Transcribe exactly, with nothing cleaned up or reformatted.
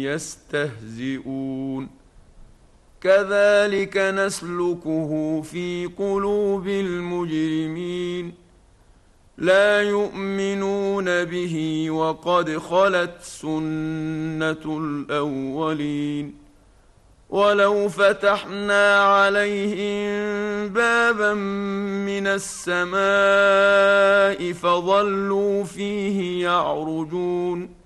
يستهزئون كذلك نسلكه في قلوب المجرمين لا يؤمنون به وقد خلت سنة الأولين ولو فتحنا عليهم بابا من السماء فظلوا فيه يعرجون